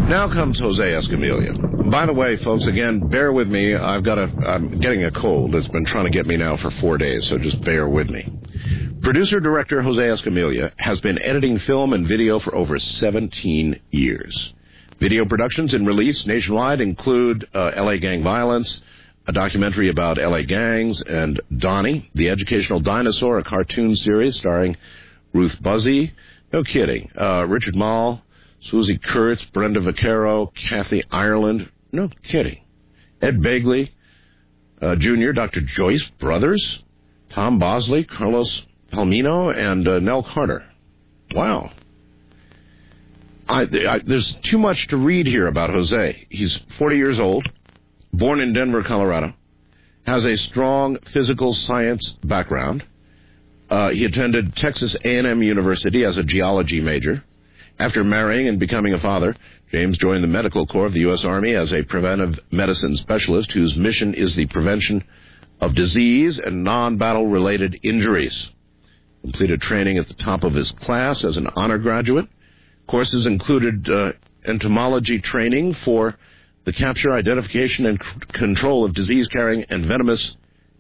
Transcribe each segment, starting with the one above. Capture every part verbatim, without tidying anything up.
Now comes Jose Escamilla. By the way, folks, again, bear with me. I've got a, I'm getting a cold. It's been trying to get me now for four days, so just bear with me. Producer-director Jose Escamilla has been editing film and video for over seventeen years. Video productions and release nationwide include uh, L A Gang Violence, a documentary about L A gangs, and Donnie, the Educational Dinosaur, a cartoon series starring Ruth Buzzy. No kidding. Uh, Richard Mall, Susie Kurtz, Brenda Vaccaro, Kathy Ireland. No kidding. Ed Begley, uh, Junior, Doctor Joyce Brothers, Tom Bosley, Carlos Palmino, and uh, Nell Carter. Wow. I, I, there's too much to read here about Jose. He's forty years old, born in Denver, Colorado, has a strong physical science background. Uh, he attended Texas A and M University as a geology major. After marrying and becoming a father, James joined the Medical Corps of the U S Army as a preventive medicine specialist whose mission is the prevention of disease and non-battle-related injuries. Completed training at the top of his class as an honor graduate. Courses included uh, entomology training for the capture, identification, and c- control of disease-carrying and venomous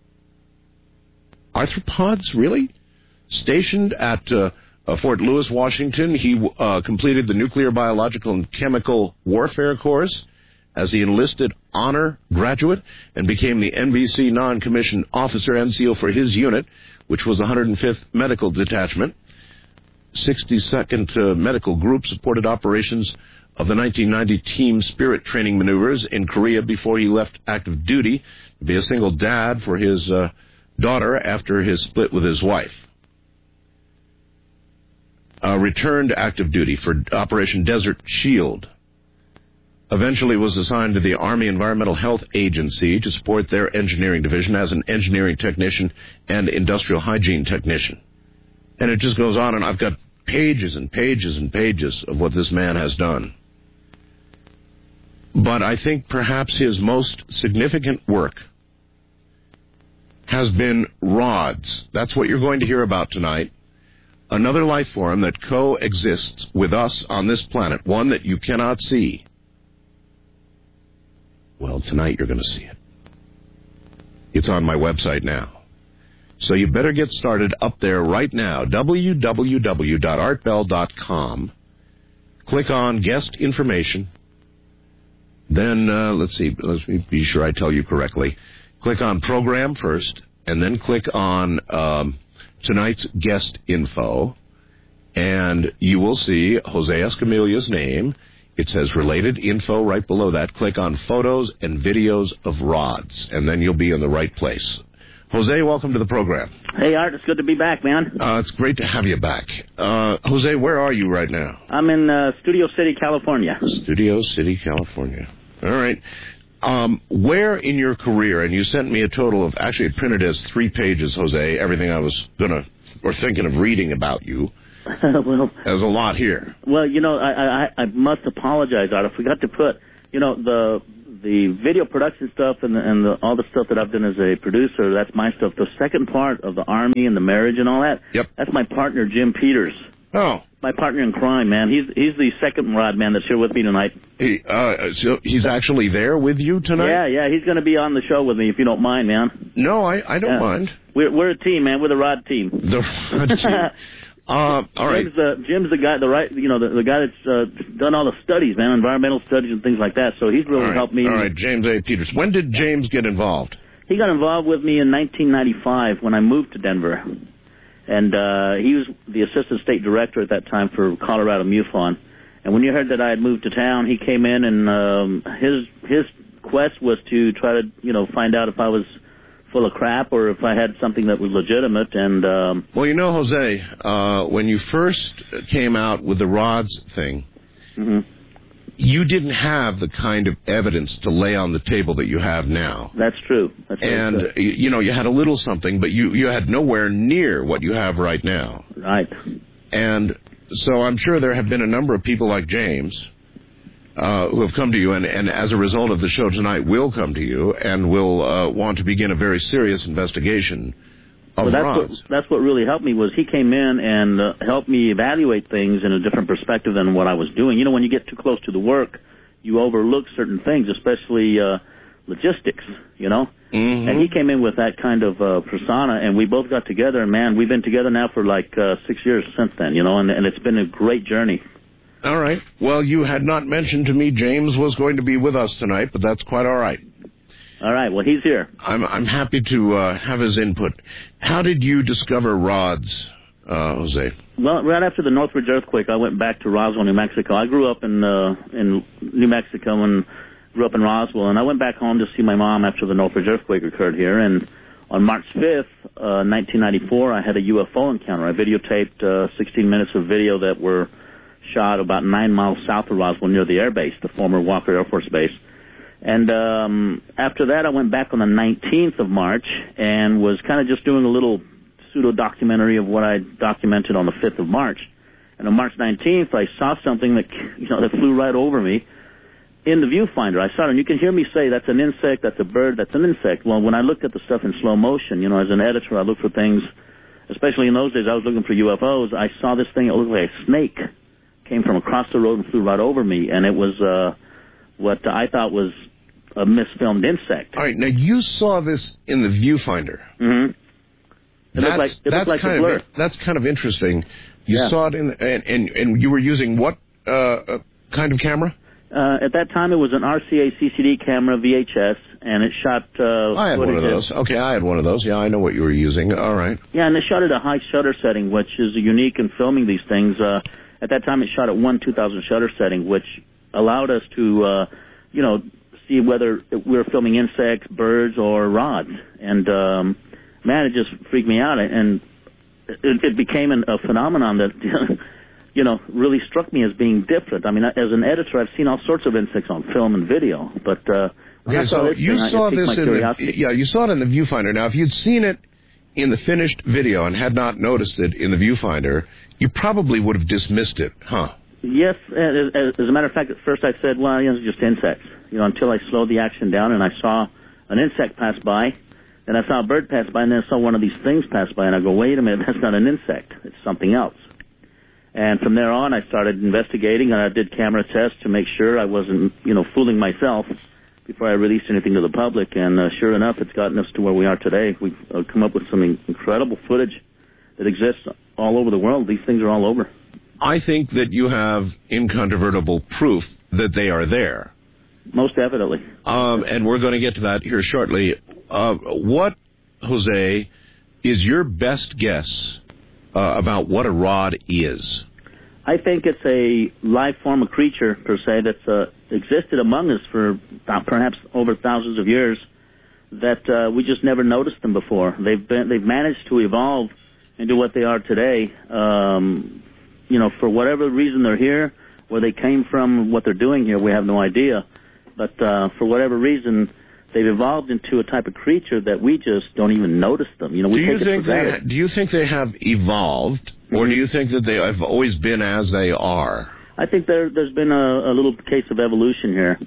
arthropods, really? Stationed at uh, uh, Fort Lewis, Washington, he uh, completed the Nuclear, Biological, and Chemical Warfare course as the enlisted honor graduate and became the N B C non-commissioned officer N C O for his unit, which was the one hundred fifth Medical Detachment. sixty-second uh, Medical Group supported operations of the nineteen ninety Team Spirit training maneuvers in Korea before he left active duty to be a single dad for his uh, daughter after his split with his wife. Uh, returned to active duty for Operation Desert Shield. Eventually was assigned to the Army Environmental Health Agency to support their engineering division as an engineering technician and industrial hygiene technician. And it just goes on, and I've got pages and pages and pages of what this man has done. But I think perhaps his most significant work has been rods. That's what you're going to hear about tonight. Another life form that coexists with us on this planet, one that you cannot see. Well, tonight you're going to see it. It's on my website now. So you better get started up there right now, w w w dot art bell dot com. Click on guest information. Then, uh, let's see, let's be sure I tell you correctly. Click on program first, and then click on um, tonight's guest info, and you will see Jose Escamilla's name. It says related info right below that. Click on photos and videos of rods, and then you'll be in the right place. Jose, welcome to the program. Hey, Art, it's good to be back, man. Uh, it's great to have you back. Uh, Jose, where are you right now? I'm in uh, Studio City, California. Studio City, California. All right. Um, where in your career, and you sent me a total of, actually it printed as three pages, Jose, everything I was going to, or thinking of reading about you. Well, there's a lot here. Well, you know, I, I, I must apologize, Art. I forgot to put, you know, the the video production stuff and, the, and the, all the stuff that I've done as a producer, that's my stuff. The second part of the Army and the marriage and all that, yep. That's my partner, Jim Peters. Oh. My partner in crime, man. He's he's the second rod man that's here with me tonight. He, uh, so he's actually there with you tonight? Yeah, yeah. He's going to be on the show with me, if you don't mind, man. No, I, I don't yeah. mind. We're, we're a team, man. We're the rod team. The rod team. Uh, all right. Jim's the, Jim's the guy, the right, you know, the, the guy that's uh, done all the studies, man, environmental studies and things like that. So he's really right. helped me. All right, James A. Peters. When did James get involved? He got involved with me in nineteen ninety-five when I moved to Denver, and uh, he was the assistant state director at that time for Colorado MUFON. And when you heard that I had moved to town, he came in, and um, his his quest was to try to, you know, find out if I was full of crap or if I had something that was legitimate. And um, well, you know, Jose, uh, when you first came out with the rods thing, mm-hmm. you didn't have the kind of evidence to lay on the table that you have now. That's true. That's and, true. you know, you had a little something, but you, you had nowhere near what you have right now. Right. And so I'm sure there have been a number of people like James uh, who have come to you, and, and as a result of the show tonight, will come to you and will uh, want to begin a very serious investigation of well, that's rods. What, that's what really helped me was he came in and uh, helped me evaluate things in a different perspective than what I was doing. You know, when you get too close to the work, you overlook certain things, especially uh, logistics, you know. Mm-hmm. And he came in with that kind of uh, persona, and we both got together, and, man, we've been together now for like uh, six years since then, you know, and, and it's been a great journey. All right. Well, you had not mentioned to me James was going to be with us tonight, but that's quite all right. All right. Well, he's here. I'm I'm happy to uh, have his input. How did you discover rods, uh, Jose? Well, right after the Northridge earthquake, I went back to Roswell, New Mexico. I grew up in uh, in New Mexico and grew up in Roswell, and I went back home to see my mom after the Northridge earthquake occurred here. And on March fifth, uh, nineteen ninety-four, I had a U F O encounter. I videotaped uh, sixteen minutes of video that were shot about nine miles south of Roswell near the air base, the former Walker Air Force Base. And um, after that, I went back on the nineteenth of March and was kind of just doing a little pseudo-documentary of what I documented on the fifth of March. And on March nineteenth, I saw something that, you know, that flew right over me in the viewfinder. I saw it, and you can hear me say, that's an insect, that's a bird, that's an insect. Well, when I looked at the stuff in slow motion, you know, as an editor, I look for things, especially in those days, I was looking for U F Os. I saw this thing, it looked like a snake, came from across the road and flew right over me, and it was uh, what I thought was a misfilmed insect. All right, now you saw this in the viewfinder. Mm-hmm. It that's, looked like, it that's looked like kind a blur. Of, that's kind of interesting. You yeah. saw it in, the, and, and and you were using what uh, kind of camera? Uh, at that time, it was an R C A C C D camera, V H S, and it shot. Uh, I had one of those. Okay, I had one of those. Yeah, I know what you were using. All right. Yeah, and it shot at a high shutter setting, which is unique in filming these things. Uh, at that time, it shot at one two thousand shutter setting, which allowed us to, uh, you know, see whether we were filming insects, birds, or rods. And, um, man, it just freaked me out. And it, it became an, a phenomenon that, you know, really struck me as being different. I mean, as an editor, I've seen all sorts of insects on film and video. But uh, when okay, I saw so this you thing, saw it piqued this my in curiosity. the, yeah, you saw it in the viewfinder. Now, if you'd seen it in the finished video and had not noticed it in the viewfinder, you probably would have dismissed it, huh? Yes, as, as a matter of fact, at first I said, well, you know, it's just insects, you know, until I slowed the action down and I saw an insect pass by, then I saw a bird pass by, and then I saw one of these things pass by, and I go, wait a minute, that's not an insect, it's something else. And from there on, I started investigating, and I did camera tests to make sure I wasn't, you know, fooling myself before I released anything to the public, and uh, sure enough, it's gotten us to where we are today. We've uh, come up with some incredible footage that exists all over the world. These things are all over. I think that you have incontrovertible proof that they are there. Most definitely. Um, and we're going to get to that here shortly. Uh, what, Jose, is your best guess uh, about what a rod is? I think it's a life form, a creature, per se, that's uh, existed among us for perhaps over thousands of years, that uh, we just never noticed them before. They've been, they've managed to evolve into what they are today. Um, you know, for whatever reason they're here, where they came from, what they're doing here, we have no idea. But uh, for whatever reason, they've evolved into a type of creature that we just don't even notice them. You know, we do you take think it for they, granted. do you think they have evolved, or Mm-hmm. do you think that they have always been as they are? I think there, there's been a, a little case of evolution here.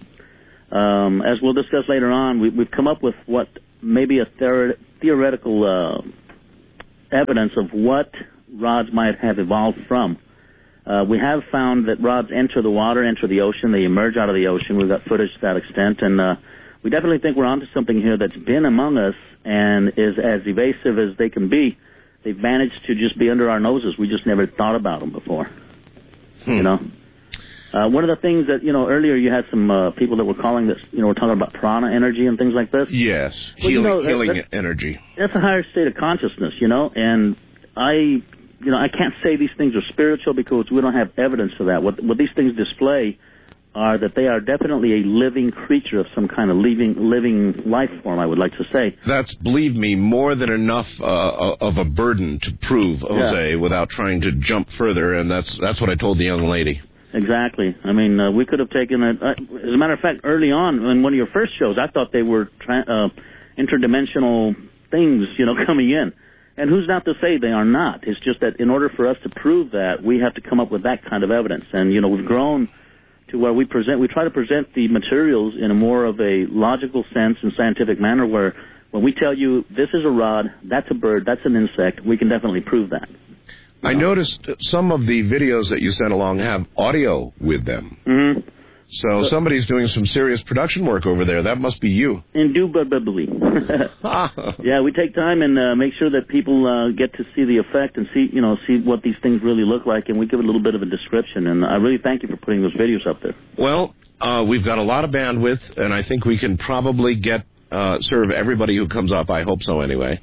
Um, as we'll discuss later on, we, we've come up with what maybe a theor- theoretical uh, evidence of what rods might have evolved from. Uh, we have found that rods enter the water, enter the ocean, they emerge out of the ocean. We've got footage to that extent, and uh, we definitely think we're onto something here that's been among us and is as evasive as they can be. They've managed to just be under our noses. We just never thought about them before. Hmm. You know, uh, one of the things that, you know, earlier you had some uh, people that were calling this, you know, we're talking about prana energy and things like this. Yes, well, healing, you know, healing that, energy. That's a higher state of consciousness, you know, and I, you know, I can't say these things are spiritual because we don't have evidence for that. What, what these things display are that they are definitely a living creature of some kind of living living life form, I would like to say. That's, believe me, more than enough uh, of a burden to prove, Jose, yeah. without trying to jump further, and that's that's what I told the young lady. Exactly. I mean, uh, we could have taken it. Uh, as a matter of fact, early on, in one of your first shows, I thought they were tra- uh, interdimensional things, you know, coming in. And who's not to say they are not? It's just that in order for us to prove that, we have to come up with that kind of evidence. And, you know, we've grown to where we present, we try to present the materials in a more of a logical sense and scientific manner where when we tell you this is a rod, that's a bird, that's an insect, we can definitely prove that. I noticed some of the videos that you sent along have audio with them. Mm-hmm. So somebody's doing some serious production work over there. That must be you. Indubitably. Yeah, we take time and uh, make sure that people uh, get to see the effect and see, you know, see what these things really look like, and we give it a little bit of a description. And I really thank you for putting those videos up there. Well, uh, we've got a lot of bandwidth, and I think we can probably get uh, serve everybody who comes up. I hope so, anyway.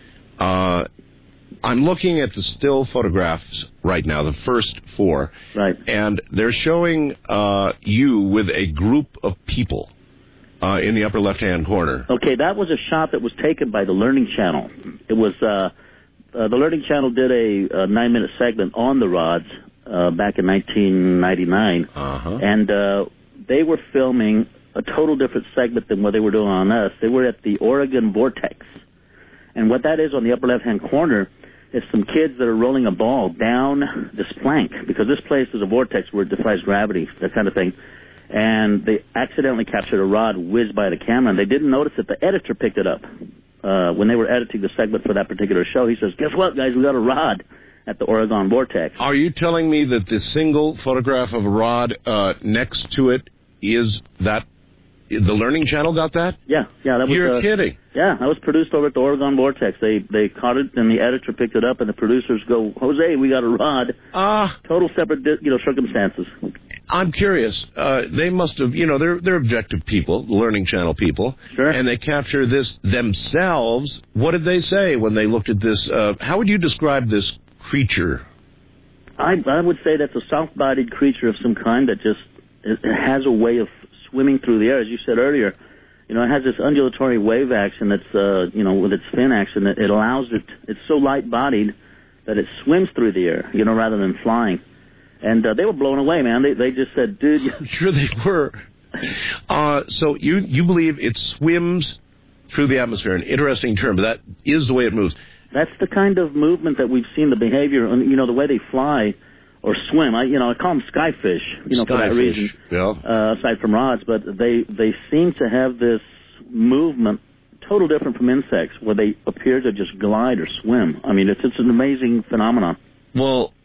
Uh, I'm looking at the still photographs right now, the first four. Right. And they're showing uh, you with a group of people uh, in the upper left-hand corner. Okay, that was a shot that was taken by the Learning Channel. It was, uh, uh, the Learning Channel did a, a nine-minute segment on the rods uh, back in nineteen ninety-nine. Uh-huh. And uh, they were filming a total different segment than what they were doing on us. They were at the Oregon Vortex. And what that is on the upper left-hand corner is some kids that are rolling a ball down this plank, because this place is a vortex where it defies gravity, that kind of thing. And they accidentally captured a rod whizzed by the camera, and they didn't notice that the editor picked it up. Uh, when they were editing the segment for that particular show, he says, guess what, guys, we got a rod at the Oregon Vortex. Are you telling me that the single photograph of a rod uh, next to it is that the Learning Channel got that? Yeah, yeah. That was, You're uh, kidding. Yeah, that was produced over at the Oregon Vortex. They they caught it, and the editor picked it up, and the producers go, Jose, we got a rod. Ah. Uh, Total separate, you know, circumstances. I'm curious. Uh, they must have, you know, they're they're objective people, Learning Channel people. Sure. And they capture this themselves. What did they say when they looked at this? Uh, how would you describe this creature? I I would say that's a soft-bodied creature of some kind that just it, it has a way of swimming through the air, as you said earlier. You know, it has this undulatory wave action that's, uh, you know, with its fin action, that it allows it, it's so light-bodied that it swims through the air, you know, rather than flying. And uh, they were blown away, man. They they just said, dude. I'm sure they were. Uh, so you, you believe it swims through the atmosphere, an interesting term, but that is the way it moves. That's the kind of movement that we've seen, the behavior, you know, the way they fly or swim. I, you know, I call them skyfish, you know, skyfish, for that reason, yeah. uh, aside from rods. But they, they seem to have this movement total different from insects, where they appear to just glide or swim. I mean, it's, it's an amazing phenomenon. Well,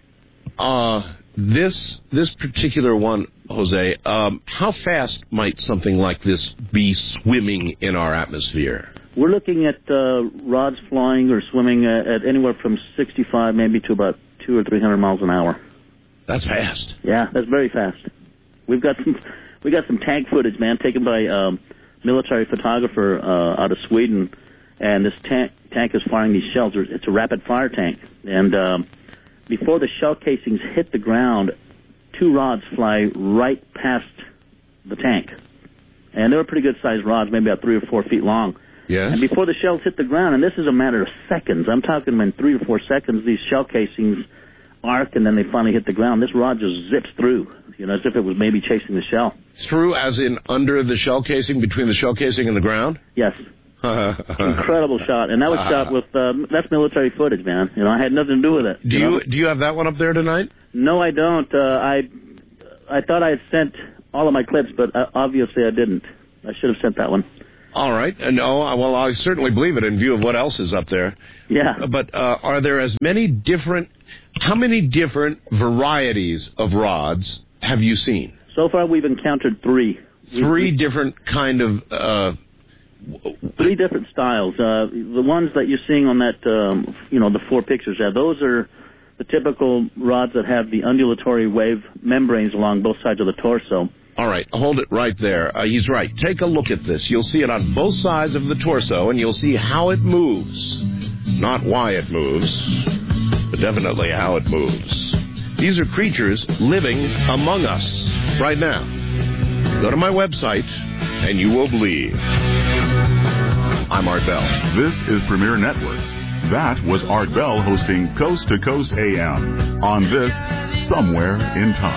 uh, this this particular one, Jose, um, how fast might something like this be swimming in our atmosphere? We're looking at uh, rods flying or swimming at, at anywhere from sixty-five maybe to about two or three hundred miles an hour. That's fast. Yeah, that's very fast. We've got some, we got some tank footage, man, taken by um, military photographer uh, out of Sweden, and this tank tank is firing these shells. It's a rapid fire tank, and um, before the shell casings hit the ground, two rods fly right past the tank, and they were pretty good sized rods, maybe about three or four feet long. Yes. And before the shells hit the ground, and this is a matter of seconds, I'm talking in three or four seconds, these shell casings arc, and then they finally hit the ground. This rod just zips through, you know, as if it was maybe chasing the shell. Through, as in under the shell casing, between the shell casing and the ground? Yes. Incredible shot, and that was shot with uh, that's military footage, man. You know, I had nothing to do with it. Do you, you know? do you have that one up there tonight? No, I don't. Uh, I I thought I had sent all of my clips, but uh, obviously I didn't. I should have sent that one. All right. Uh, no, well, I certainly believe it in view of what else is up there. Yeah. But uh, are there as many different, how many different varieties of rods have you seen? So far, we've encountered three. Three we've, different kind of... Uh, three different styles. Uh, the ones that you're seeing on that, um, you know, the four pictures there, those are the typical rods that have the undulatory wave membranes along both sides of the torso. All right, hold it right there. Uh, he's right. Take a look at this. You'll see it on both sides of the torso, and you'll see how it moves. Not why it moves, but definitely how it moves. These are creatures living among us right now. Go to my website, and you will believe. I'm Art Bell. This is Premier Networks. That was Art Bell hosting Coast to Coast A M on this Somewhere in Time.